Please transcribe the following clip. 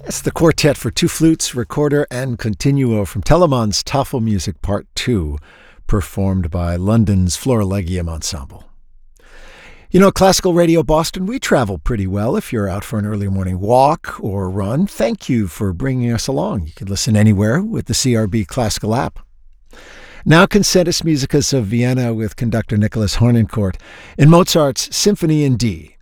It's the quartet for two flutes, recorder, and continuo from Telemann's Tafelmusik Part 2, performed by London's Florilegium Ensemble. You know, Classical Radio Boston, we travel pretty well if you're out for an early morning walk or run. Thank you for bringing us along. You can listen anywhere with the CRB Classical app. Now Concertus Musicus of Vienna with conductor Nicholas Hornencourt in Mozart's Symphony in D,